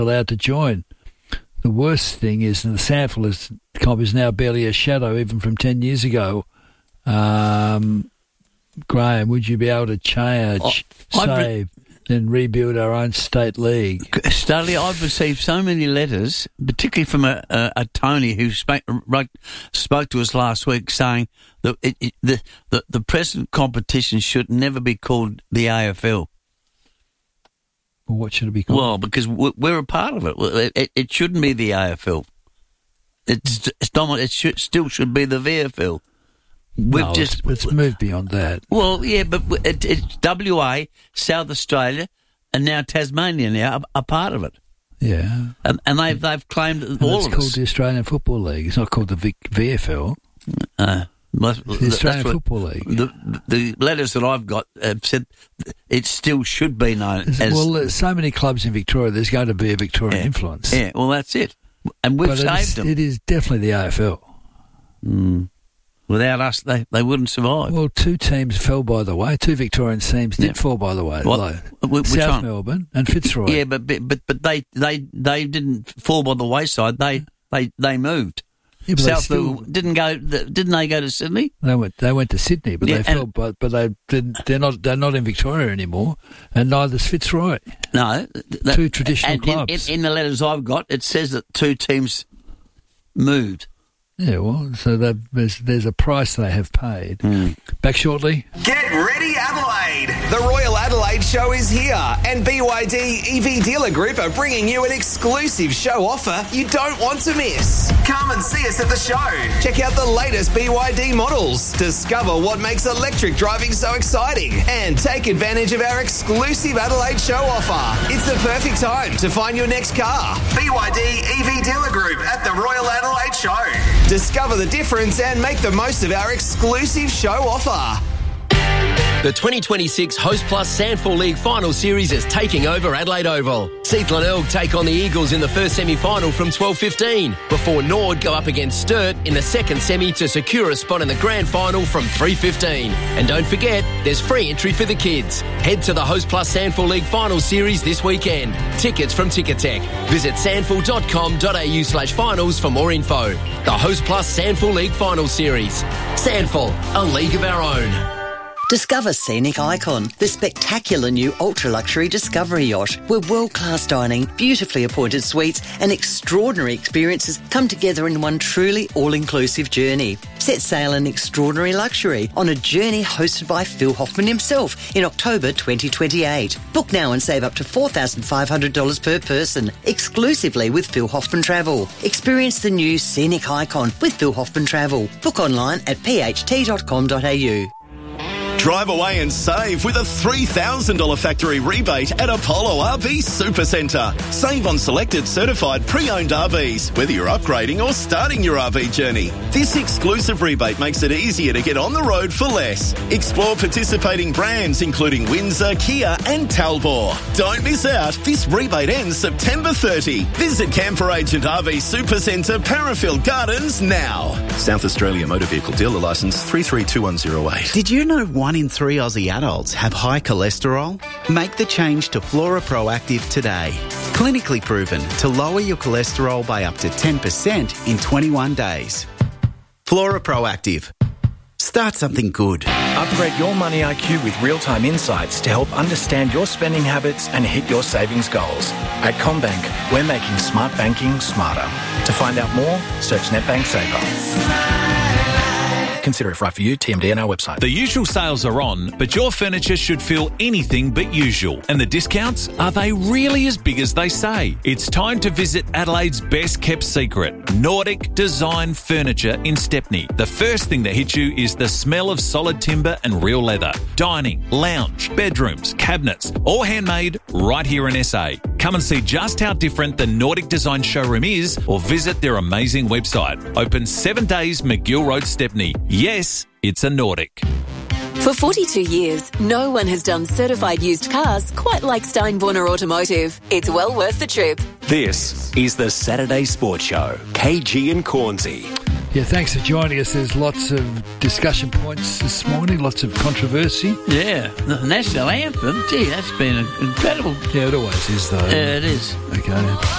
allowed to join. The worst thing is the SANFL comp is now barely a shadow, even from 10 years ago. Graham, would you be able to change, save, then rebuild our own state league? Studley, I've received so many letters, particularly from a Tony who spoke to us last week, saying that the present competition should never be called the AFL. Well, what should it be called? Well, because we're a part of it. It shouldn't be the AFL. It still should be the VFL. Let's move beyond that. Well, yeah, but it's WA, South Australia, and now Tasmania now are part of it. Yeah, and they've claimed all of us. It's called the Australian Football League. It's not called the VFL. The Australian Football League. The letters that I've got said it still should be known as... Well, there's so many clubs in Victoria, there's going to be a Victorian influence. Yeah, well, that's it. And we've saved them. It is definitely the AFL. Without us, they wouldn't survive. Well, two teams fell by the way. Two Victorian teams did fall by the way. South Melbourne and Fitzroy. Yeah, but they didn't fall by the wayside. They moved. Yeah, South didn't they go to Sydney? They went to Sydney, but they fell. But they didn't. They're not in Victoria anymore, and neither's Fitzroy. No, two traditional clubs. In the letters I've got, it says that two teams moved. Yeah, well, so there's a price they have paid. Back shortly. Get ready, Adelaide! The Royal Adelaide Show is here, and BYD EV Dealer Group are bringing you an exclusive show offer you don't want to miss. Come and see us at the show. Check out the latest BYD models. Discover what makes electric driving so exciting, and take advantage of our exclusive Adelaide Show offer. It's the perfect time to find your next car. BYD EV Dealer Group at the Royal Adelaide Show. Discover the difference and make the most of our exclusive show offer. The 2026 Host Plus Sandford League Final Series is taking over Adelaide Oval. Seath Glenelg take on the Eagles in the first semi-final from 12:15, before Nord go up against Sturt in the second semi to secure a spot in the grand final from 3:15. And don't forget, there's free entry for the kids. Head to the Host Plus Sandford League Final Series this weekend. Tickets from Ticketek. Visit sandford.com.au/finals for more info. The Host Plus Sandford League Final Series. Sandford, a league of our own. Discover Scenic Icon, the spectacular new ultra-luxury Discovery yacht, where world-class dining, beautifully appointed suites and extraordinary experiences come together in one truly all-inclusive journey. Set sail in extraordinary luxury on a journey hosted by Phil Hoffman himself in October 2028. Book now and save up to $4,500 per person, exclusively with Phil Hoffman Travel. Experience the new Scenic Icon with Phil Hoffman Travel. Book online at pht.com.au. Drive away and save with a $3,000 factory rebate at Apollo RV Supercentre. Save on selected certified pre-owned RVs, whether you're upgrading or starting your RV journey. This exclusive rebate makes it easier to get on the road for less. Explore participating brands including Windsor, Kia and Talbot. Don't miss out. This rebate ends September 30. Visit Camper Agent RV Supercentre, Parafield Gardens now. South Australia Motor Vehicle Dealer Licence 332108. Did you know 1 in 3 Aussie adults have high cholesterol? Make the change to Flora Proactive today. Clinically proven to lower your cholesterol by up to 10% in 21 days. Flora Proactive. Start something good. Upgrade your money IQ with real-time insights to help understand your spending habits and hit your savings goals. At CommBank, we're making smart banking smarter. To find out more, search NetBank Saver. Consider if right for you. TMD on our website. The usual sales are on, but your furniture should feel anything but usual. And the discounts, are they really as big as they say? It's time to visit Adelaide's best kept secret, Nordic Design Furniture in Stepney. The first thing that hits you is the smell of solid timber and real leather. Dining, lounge, bedrooms, cabinets, all handmade right here in SA. Come and see just how different the Nordic Design showroom is, or visit their amazing website. Open 7 days, McGill Road, Stepney. Yes, it's a Nordic. For 42 years, no one has done certified used cars quite like Steinborner Automotive. It's well worth the trip. This is the Saturday Sports Show. KG and Cornsey. Yeah, thanks for joining us. There's lots of discussion points this morning, lots of controversy. Yeah, the national anthem. Gee, that's been incredible. Yeah, it always is, though. Yeah, it is. Okay.